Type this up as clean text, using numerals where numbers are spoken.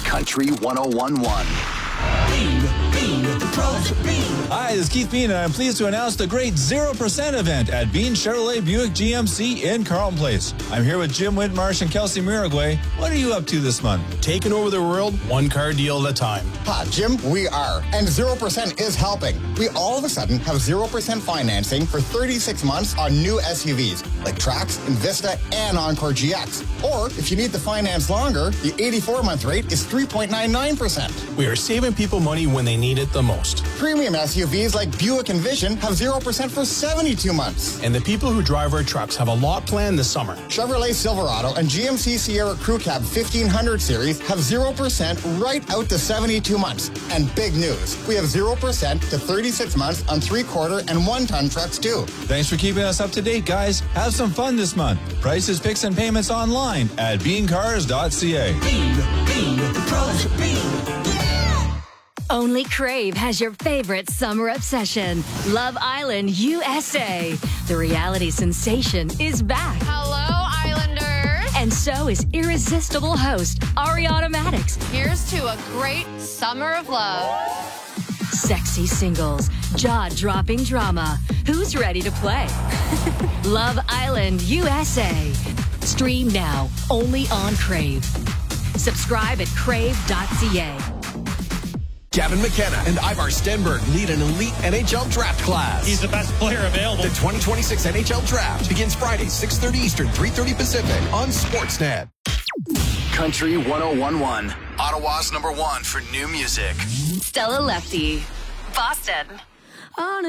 Country 101.1. Hi, this is Keith Bean, and I'm pleased to announce the great 0% event at Bean Chevrolet Buick GMC in Carlton Place. I'm here with Jim Whitmarsh and Kelsey Miragway. What are you up to this month? Taking over the world, one car deal at a time. Jim, we are. And 0% is helping. We all of a sudden have 0% financing for 36 months on new SUVs like Trax, Envista, and Encore GX. Or if you need the finance longer, the 84-month rate is 3.99%. We are saving people money when they need it the most. Premium SUVs like Buick Envision have 0% for 72 months. And the people who drive our trucks have a lot planned this summer. Chevrolet Silverado and GMC Sierra Crew Cab 1500 series have 0% right out to 72 months. And big news, we have 0% to 36 months on 3/4 and 1-ton trucks too. Thanks for keeping us up to date, guys. Have some fun this month. Prices, picks, and payments online at beancars.ca. Only Crave has your favorite summer obsession, Love Island USA. The reality sensation is back. Hello, Islanders. And so is irresistible host Ariana Maddox. Here's to a great summer of love. Sexy singles, jaw-dropping drama. Who's ready to play? Love Island USA. Stream now, only on Crave. Subscribe at crave.ca. Gavin McKenna and Ivar Stenberg lead an elite NHL draft class. He's the best player available. The 2026 NHL Draft begins Friday, 6:30 Eastern, 3:30 Pacific on Sportsnet. Country 101.1. Ottawa's #1 for new music. Stella Lefty, Boston.